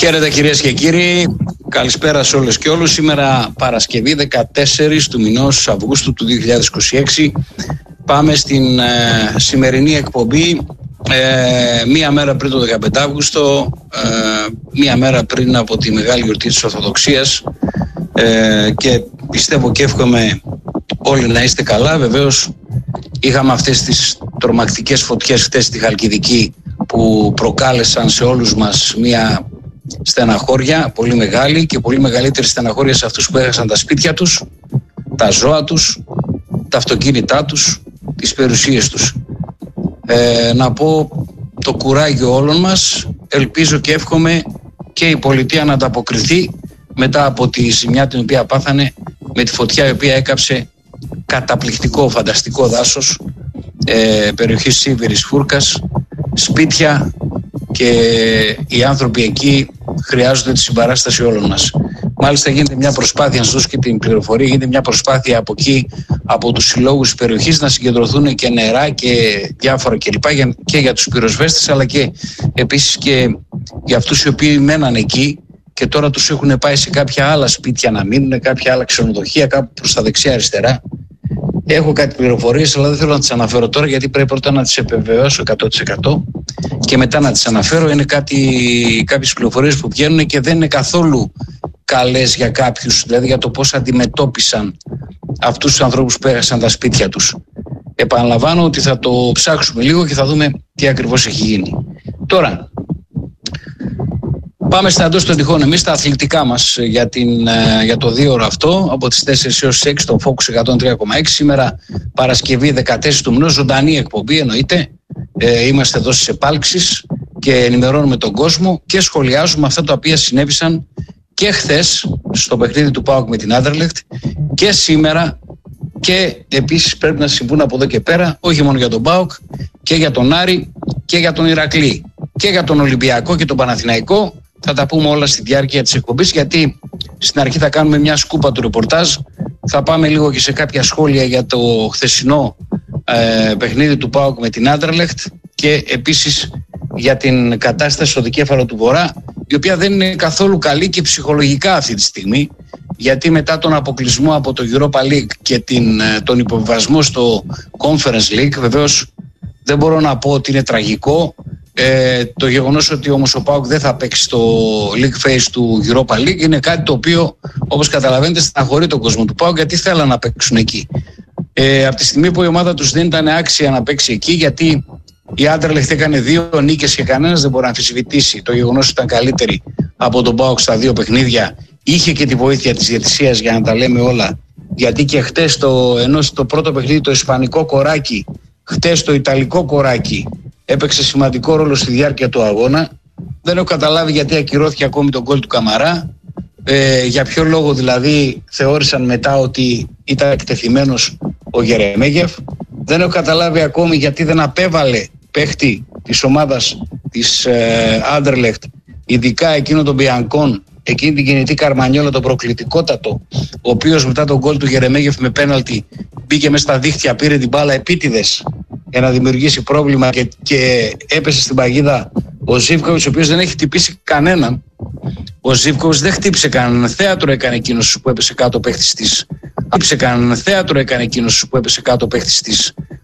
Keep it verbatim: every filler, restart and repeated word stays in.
Χαίρετε κυρίες και κύριοι, καλησπέρα σε όλες και όλους. Σήμερα Παρασκευή δεκατέσσερις του μηνός Αυγούστου του δύο χιλιάδες είκοσι έξι. Πάμε στην ε, σημερινή εκπομπή ε, μία μέρα πριν το δεκαπέντε Αυγούστου, ε, μία μέρα πριν από τη μεγάλη γιορτή της Ορθοδοξίας, ε, και πιστεύω και εύχομαι όλοι να είστε καλά. Βεβαίως είχαμε αυτές τις τρομακτικές φωτιές χτες στη Χαλκιδική που προκάλεσαν σε όλους μας μία στεναχώρια πολύ μεγάλη, και πολύ μεγαλύτερη στεναχώρια σε αυτούς που έχασαν τα σπίτια τους, τα ζώα τους, τα αυτοκίνητά τους, τις περιουσίες τους. Ε, να πω το κουράγιο όλων μας. Ελπίζω και εύχομαι και η πολιτεία να ανταποκριθεί μετά από τη ζημιά την οποία πάθανε με τη φωτιά η οποία έκαψε καταπληκτικό, φανταστικό δάσος, ε, περιοχή Σίβηρης Φούρκας, σπίτια, και οι άνθρωποι εκεί χρειάζονται τη συμπαράσταση όλων μας. Μάλιστα γίνεται μια προσπάθεια, να σας δώσω και την πληροφορία, γίνεται μια προσπάθεια από εκεί, από τους συλλόγους της περιοχής, να συγκεντρωθούν και νερά και διάφορα κλπ. Και για τους πυροσβέστες, αλλά και επίσης και για αυτούς οι οποίοι μέναν εκεί και τώρα τους έχουν πάει σε κάποια άλλα σπίτια να μείνουν, κάποια άλλα ξενοδοχεία, κάπου προς τα δεξιά-αριστερά. Έχω κάτι πληροφορίες, αλλά δεν θέλω να τις αναφέρω τώρα, γιατί πρέπει πρώτα να τις επιβεβαιώσω εκατό τοις εκατό και μετά να τις αναφέρω. Είναι κάτι, κάποιες πληροφορίες που βγαίνουν και δεν είναι καθόλου καλές για κάποιους, δηλαδή για το πώς αντιμετώπισαν αυτούς τους ανθρώπους που έχασαν τα σπίτια τους. Επαναλαμβάνω ότι θα το ψάξουμε λίγο και θα δούμε τι ακριβώς έχει γίνει. Τώρα, πάμε στα εντός των τυχών εμείς, τα αθλητικά μας για, την, για το δύο ώρα αυτό, από τις τέσσερις έως τις έξι στο Focus εκατόν τρία κόμμα έξι. Σήμερα Παρασκευή δεκατέσσερις του μηνός, ζωντανή εκπομπή εννοείται. Ε, είμαστε εδώ στις επάλξεις και ενημερώνουμε τον κόσμο και σχολιάζουμε αυτά τα οποία συνέβησαν και χθες στο παιχνίδι του ΠΑΟΚ με την Άντερλεχτ και σήμερα, και επίσης πρέπει να συμβούν από εδώ και πέρα, όχι μόνο για τον ΠΑΟΚ, και για τον Άρη και για τον Ηρακλή και για τον Ολυμπιακό και τον Παναθηναϊκό. Θα τα πούμε όλα στη διάρκεια της εκπομπής, γιατί στην αρχή θα κάνουμε μια σκούπα του ρεπορτάζ, θα πάμε λίγο και σε κάποια σχόλια για το χθεσινό ε, παιχνίδι του ΠΑΟΚ με την Άντερλεχτ και επίσης για την κατάσταση στο δικέφαλο του Βορρά, η οποία δεν είναι καθόλου καλή και ψυχολογικά αυτή τη στιγμή, γιατί μετά τον αποκλεισμό από το Europa League και την, τον υποβιβασμό στο Conference League, βεβαίως δεν μπορώ να πω ότι είναι τραγικό ε, το γεγονός ότι όμως ο ΠΑΟΚ δεν θα παίξει στο League Phase του Europa League. Είναι κάτι το οποίο, όπως καταλαβαίνετε, στεναχωρεί τον κόσμο του ΠΑΟΚ, γιατί θέλαν να παίξουν εκεί. Ε, από τη στιγμή που η ομάδα τους δεν ήταν άξια να παίξει εκεί, γιατί η Άντερλεχτ έκανε δύο νίκες και κανένας δεν μπορεί να αμφισβητήσει το γεγονός ότι ήταν καλύτερη από τον ΠΑΟΚ στα δύο παιχνίδια. Είχε και τη βοήθεια της διαιτησίας, για να τα λέμε όλα, γιατί και χτες το, ενώ το πρώτο παιχνίδι το ισπανικό κοράκι, χτες το ιταλικό κοράκι έπαιξε σημαντικό ρόλο στη διάρκεια του αγώνα. Δεν έχω καταλάβει γιατί ακυρώθηκε ακόμη τον γκολ του Καμαρά, ε, για ποιο λόγο δηλαδή θεώρησαν μετά ότι ήταν εκτεθειμένος ο Γερεμέγεφ. Δεν έχω καταλάβει ακόμη γιατί δεν απέβαλε παίχτη της ομάδας της Άντερλεχτ, ειδικά εκείνο τον Μπιανκόν, εκείνη την κινητή Καρμανιόλα, τον προκλητικότατο, ο οποίος μετά τον γκολ του Γερεμέγεφ με πέναλτι μπήκε μέσα στα δίχτυα, πήρε την μπάλα επίτηδες για να δημιουργήσει πρόβλημα και, και έπεσε στην παγίδα ο Ζίβκοβιτς, ο οποίος δεν έχει χτυπήσει κανέναν. Ο Ζίβκοβιτς δεν χτύπησε κανέναν. Θέατρο έκανε εκείνος που έπεσε κάτω παίχτης της. Χτύπησε κανέναν. Θέατρο έκανε εκείνος που έπεσε κάτω παίχτης της